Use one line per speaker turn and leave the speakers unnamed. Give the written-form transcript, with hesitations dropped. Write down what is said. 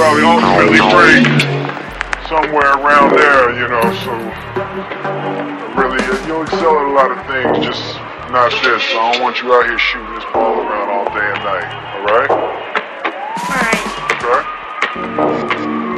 probably ultimately break somewhere around there, you know, so really, you'll excel at a lot of things, just not this. I don't want you out here shooting this ball around all day and night, alright?
Alright.
Okay?